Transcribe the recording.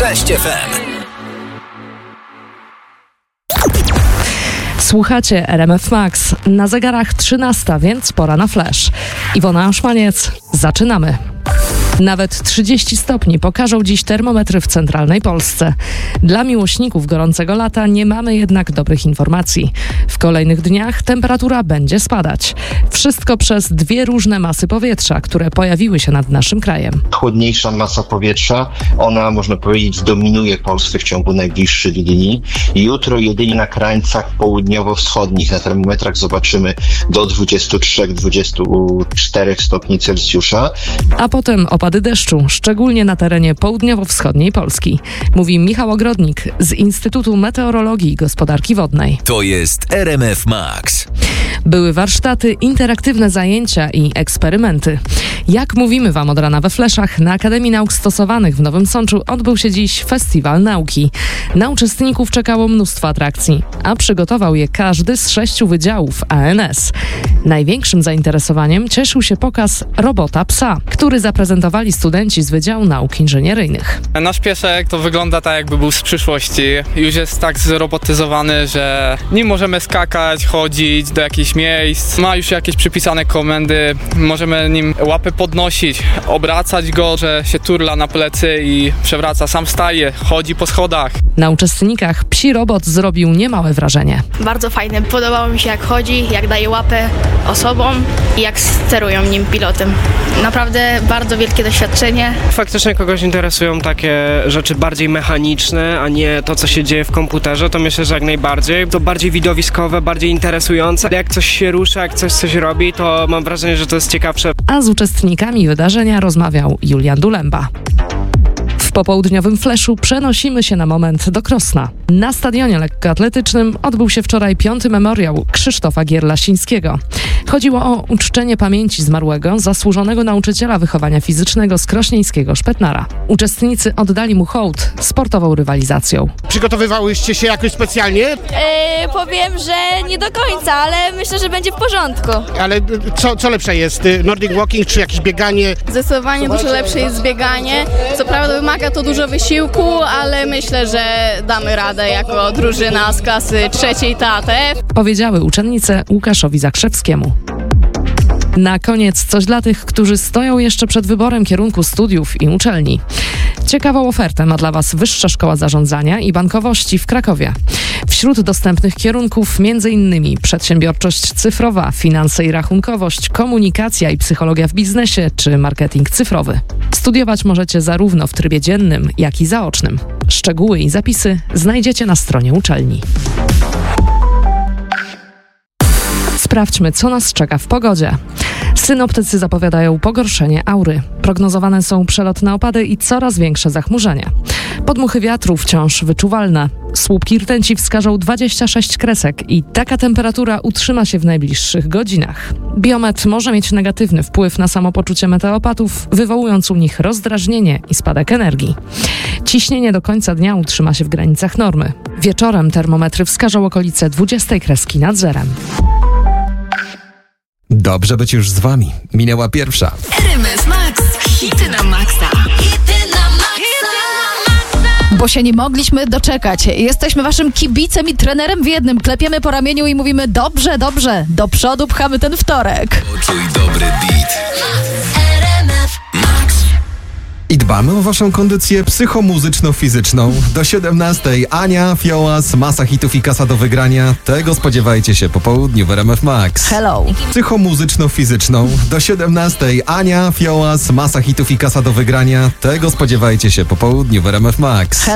Cześć FM. Słuchacie RMF Max. Na zegarach 13, więc pora na flash. Iwona Oszmaniec, zaczynamy. Nawet 30 stopni pokażą dziś termometry w centralnej Polsce. Dla miłośników gorącego lata nie mamy jednak dobrych informacji. W kolejnych dniach temperatura będzie spadać. Wszystko przez dwie różne masy powietrza, które pojawiły się nad naszym krajem. Chłodniejsza masa powietrza, ona można powiedzieć dominuje Polskę w ciągu najbliższych dni. Jutro jedynie na krańcach południowo-wschodnich na termometrach zobaczymy do 23-24 stopni Celsjusza. A potem opady deszczu, szczególnie na terenie południowo-wschodniej Polski. Mówi Michał Ogrodnik z Instytutu Meteorologii i Gospodarki Wodnej. To jest RMF Max. Były warsztaty, interaktywne zajęcia i eksperymenty. Jak mówimy Wam od rana we Fleszach, na Akademii Nauk Stosowanych w Nowym Sączu odbył się dziś Festiwal Nauki. Na uczestników czekało mnóstwo atrakcji, a przygotował je każdy z 6 wydziałów ANS. Największym zainteresowaniem cieszył się pokaz robota psa, który zaprezentowali studenci z Wydziału Nauk Inżynieryjnych. Nasz piesek to wygląda tak, jakby był z przyszłości. Już jest tak zrobotyzowany, że nim możemy skakać, chodzić do jakichś miejsc. Ma już jakieś przypisane komendy. Możemy nim łapy podnosić, obracać go, że się turla na plecy i przewraca. Sam wstaje, chodzi po schodach. Na uczestnikach psi robot zrobił niemałe wrażenie. Bardzo fajne. Podobało mi się, jak chodzi, jak daje łapę osobom i jak sterują nim pilotem. Naprawdę bardzo wielkie doświadczenie. Faktycznie kogoś interesują takie rzeczy bardziej mechaniczne, a nie to, co się dzieje w komputerze, to myślę, że jak najbardziej. To bardziej widowiskowe, bardziej interesujące. Jak coś się rusza, jak coś robi, to mam wrażenie, że to jest ciekawsze. A z uczestnikami wydarzenia rozmawiał Julian Dulemba. W popołudniowym fleszu przenosimy się na moment do Krosna. Na stadionie lekkoatletycznym odbył się wczoraj 5. memoriał Krzysztofa Gierlasińskiego. Chodziło o uczczenie pamięci zmarłego, zasłużonego nauczyciela wychowania fizycznego z krośnieńskiego Szpetnara. Uczestnicy oddali mu hołd sportową rywalizacją. Przygotowywałyście się jakoś specjalnie? Powiem, że nie do końca, ale myślę, że będzie w porządku. Ale co lepsze jest? Nordic walking czy jakieś bieganie? Zdecydowanie dużo lepsze jest bieganie. Co prawda wymaga to dużo wysiłku, ale myślę, że damy radę jako drużyna z klasy 3 TATF. Powiedziały uczennice Łukaszowi Zakrzewskiemu. Na koniec coś dla tych, którzy stoją jeszcze przed wyborem kierunku studiów i uczelni. Ciekawą ofertę ma dla Was Wyższa Szkoła Zarządzania i Bankowości w Krakowie. Wśród dostępnych kierunków m.in. przedsiębiorczość cyfrowa, finanse i rachunkowość, komunikacja i psychologia w biznesie czy marketing cyfrowy. Studiować możecie zarówno w trybie dziennym, jak i zaocznym. Szczegóły i zapisy znajdziecie na stronie uczelni. Sprawdźmy, co nas czeka w pogodzie. Synoptycy zapowiadają pogorszenie aury. Prognozowane są przelotne opady i coraz większe zachmurzenie. Podmuchy wiatru wciąż wyczuwalne. Słupki rtęci wskażą 26 kresek i taka temperatura utrzyma się w najbliższych godzinach. Biometr może mieć negatywny wpływ na samopoczucie meteopatów, wywołując u nich rozdrażnienie i spadek energii. Ciśnienie do końca dnia utrzyma się w granicach normy. Wieczorem termometry wskażą okolice 20 kreski nad zerem. Dobrze być już z Wami. Minęła pierwsza. RMF Max. Hity na maksa. Bo się nie mogliśmy doczekać. Jesteśmy Waszym kibicem i trenerem w jednym. Klepiemy po ramieniu i mówimy dobrze, dobrze. Do przodu pchamy ten wtorek. Poczuj dobry beat. RMF Max. I dbamy o Waszą kondycję psychomuzyczno-fizyczną. Do 17 Ania, Fiołas, masa hitów i kasa do wygrania. Tego spodziewajcie się po południu w RMF Max. Hello. Psychomuzyczno-fizyczną. Do 17 Ania, Fiołas, masa hitów i kasa do wygrania. Tego spodziewajcie się po południu w RMF Max.